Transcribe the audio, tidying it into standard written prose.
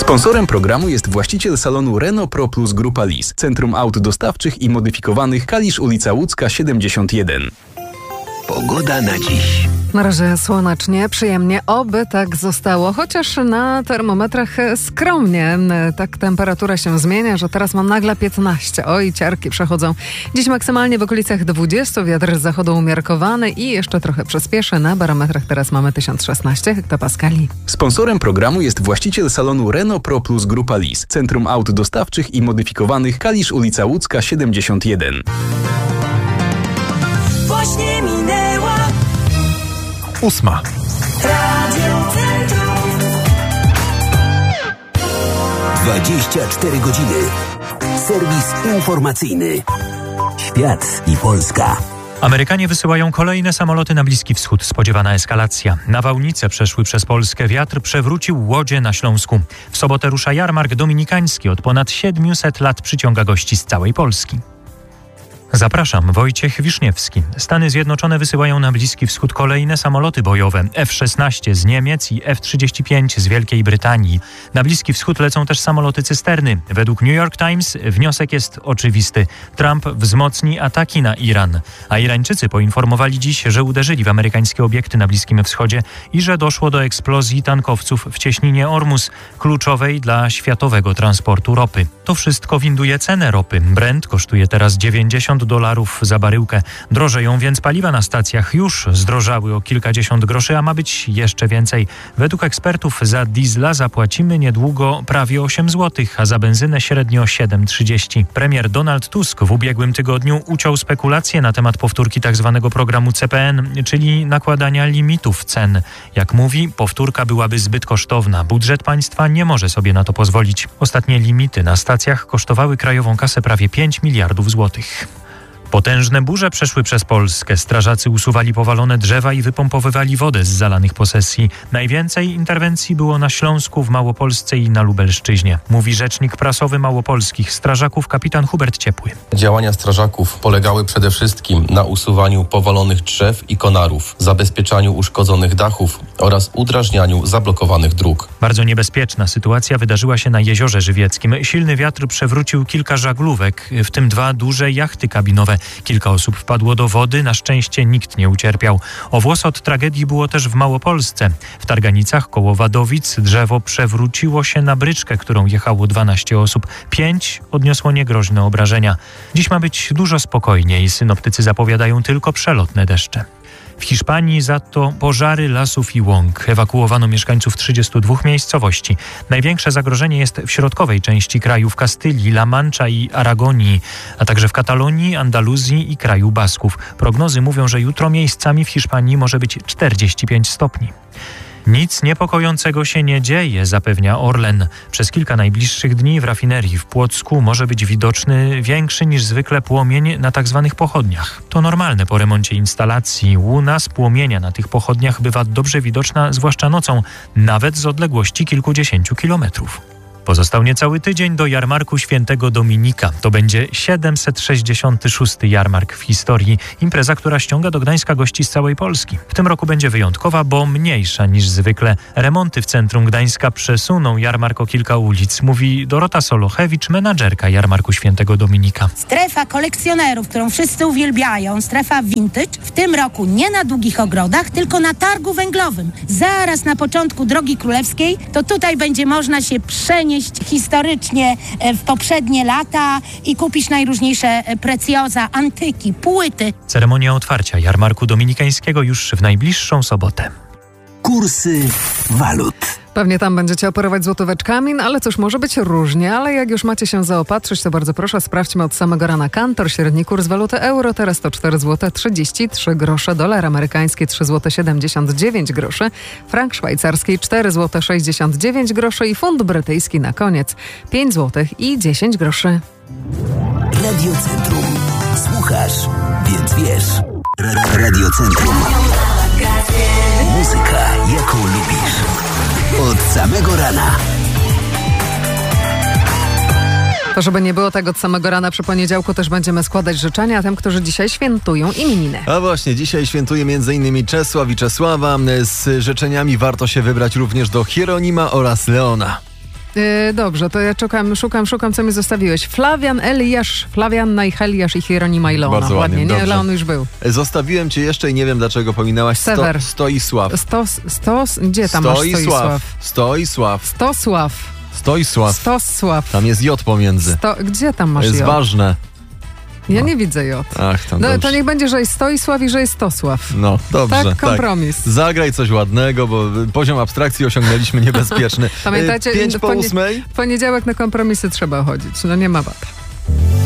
Sponsorem programu jest właściciel salonu Renault Pro Plus Grupa Lis, Centrum Aut Dostawczych i Modyfikowanych, Kalisz, ulica Łódzka 71. Pogoda na dziś. Na razie słonecznie, przyjemnie, oby tak zostało, chociaż na termometrach skromnie. Tak temperatura się zmienia, że teraz mam nagle 15. Oj, ciarki przechodzą. Dziś maksymalnie w okolicach 20, wiatr z zachodu umiarkowany i jeszcze trochę przyspieszy. Na barometrach teraz mamy 1016 hektopaskali. Sponsorem programu jest właściciel salonu Renault Pro Plus Grupa Lis, Centrum Aut Dostawczych i Modyfikowanych, Kalisz, ulica Łódzka 71. Właśnie minęła 8. Radio Centrum. 24 godziny. Serwis informacyjny. Świat i Polska. Amerykanie wysyłają kolejne samoloty na Bliski Wschód. Spodziewana eskalacja. Nawałnice przeszły przez Polskę. Wiatr przewrócił łodzie na Śląsku. W sobotę rusza jarmark dominikański. Od ponad 700 lat przyciąga gości z całej Polski. Zapraszam, Wojciech Wiszniewski. Stany Zjednoczone wysyłają na Bliski Wschód kolejne samoloty bojowe F-16 z Niemiec i F-35 z Wielkiej Brytanii. Na Bliski Wschód lecą też samoloty cysterny. Według New York Times wniosek jest oczywisty. Trump wzmocni ataki na Iran. A Irańczycy poinformowali dziś, że uderzyli w amerykańskie obiekty na Bliskim Wschodzie i że doszło do eksplozji tankowców w cieśninie Ormus, kluczowej dla światowego transportu ropy. To wszystko winduje cenę ropy. Brent kosztuje teraz $90 za baryłkę. Drożeją więc paliwa na stacjach. Już zdrożały o kilkadziesiąt groszy, a ma być jeszcze więcej. Według ekspertów za diesla zapłacimy niedługo prawie 8 zł, a za benzynę średnio 7,30. Premier Donald Tusk w ubiegłym tygodniu uciął spekulacje na temat powtórki tzw. programu CPN, czyli nakładania limitów cen. Jak mówi, powtórka byłaby zbyt kosztowna. Budżet państwa nie może sobie na to pozwolić. Ostatnie limity na stacjach kosztowały krajową kasę prawie 5 miliardów złotych. Potężne burze przeszły przez Polskę. Strażacy usuwali powalone drzewa i wypompowywali wodę z zalanych posesji. Najwięcej interwencji było na Śląsku, w Małopolsce i na Lubelszczyźnie. Mówi rzecznik prasowy małopolskich strażaków kapitan Hubert Ciepły. Działania strażaków polegały przede wszystkim na usuwaniu powalonych drzew i konarów, zabezpieczaniu uszkodzonych dachów oraz udrażnianiu zablokowanych dróg. Bardzo niebezpieczna sytuacja wydarzyła się na Jeziorze Żywieckim. Silny wiatr przewrócił kilka żaglówek, w tym 2 duże jachty kabinowe. Kilka osób wpadło do wody, na szczęście nikt nie ucierpiał. O włos od tragedii było też w Małopolsce. W Targanicach koło Wadowic drzewo przewróciło się na bryczkę, którą jechało 12 osób. 5 odniosło niegroźne obrażenia. Dziś ma być dużo spokojniej. Synoptycy zapowiadają tylko przelotne deszcze. W Hiszpanii za to pożary lasów i łąk. Ewakuowano mieszkańców 32 miejscowości. Największe zagrożenie jest w środkowej części kraju, w Kastylii, La Mancha i Aragonii, a także w Katalonii, Andaluzji i kraju Basków. Prognozy mówią, że jutro miejscami w Hiszpanii może być 45 stopni. Nic niepokojącego się nie dzieje, zapewnia Orlen. Przez kilka najbliższych dni w rafinerii w Płocku może być widoczny większy niż zwykle płomień na tzw. pochodniach. To normalne po remoncie instalacji. Łuna z płomienia na tych pochodniach bywa dobrze widoczna, zwłaszcza nocą, nawet z odległości kilkudziesięciu kilometrów. Pozostał niecały tydzień do jarmarku Świętego Dominika. To będzie 766. jarmark w historii. Impreza, która ściąga do Gdańska gości z całej Polski. W tym roku będzie wyjątkowa, bo mniejsza niż zwykle. Remonty w centrum Gdańska przesuną jarmark o kilka ulic, mówi Dorota Solochewicz, menadżerka jarmarku Świętego Dominika. Strefa kolekcjonerów, którą wszyscy uwielbiają, strefa vintage, w tym roku nie na Długich Ogrodach, tylko na Targu Węglowym. Zaraz na początku Drogi Królewskiej, to tutaj będzie można się przenieść historycznie w poprzednie lata i kupić najróżniejsze precjoza, antyki, płyty. Ceremonia otwarcia jarmarku dominikańskiego już w najbliższą sobotę. Kursy walut. Pewnie tam będziecie operować złotóweczkami, no ale cóż, może być różnie, ale jak już macie się zaopatrzyć, to bardzo proszę, sprawdźmy od samego rana Kantor. Średni kurs waluty euro teraz to 4 zł 33 grosze, dolar amerykański 3 zł 79 groszy, frank szwajcarski 4 zł 69 groszy i funt brytyjski na koniec 5 zł i 10 groszy. Radio Centrum. Słuchasz, więc wiesz. Radio Centrum. Muzyka, jaką lubisz. Od samego rana. To żeby nie było tak od samego rana, przy poniedziałku też będziemy składać życzenia tym, którzy dzisiaj świętują imieniny. A właśnie, dzisiaj świętuje m.in. Czesław i Czesława. Z życzeniami warto się wybrać również do Hieronima oraz Leona. Dobrze, to ja szukam, co mi zostawiłeś. Flawian, Eliasz, Flawianna i Heliasz i Hieronima Ilona. Bardzo ładnie, nie? dobrze. Leon już był. Zostawiłem cię jeszcze i nie wiem dlaczego pominałaś Sewer. Stoisław. Gdzie tam masz Stoisław? Stoisław. Tam jest J pomiędzy. Gdzie tam masz To jest J? ważne. Ja nie widzę J. Ach, tam No dobrze. to niech będzie, że jest Stoisław i że jest Stosław. No, dobrze. Tak, kompromis. Tak. Zagraj coś ładnego, bo poziom abstrakcji osiągnęliśmy niebezpieczny. Pamiętajcie, 5 po 8. w poniedziałek na kompromisy trzeba chodzić. No nie ma wad.